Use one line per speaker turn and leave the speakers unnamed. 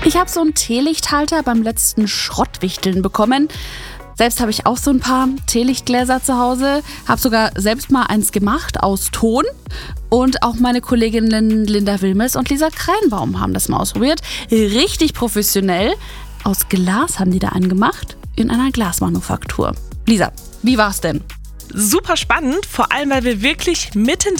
Ich habe so einen Teelichthalter beim letzten Schrottwichteln bekommen. Selbst habe ich auch so ein paar Teelichtgläser zu Hause. Habe sogar selbst mal eins gemacht aus Ton. Und auch meine Kolleginnen Linda Wilmes und Lisa Kreinbaum haben das mal ausprobiert. Richtig professionell. Aus Glas haben die da einen gemacht. In einer Glasmanufaktur. Lisa, wie war's denn?
Super spannend, vor allem weil wir wirklich mittendrin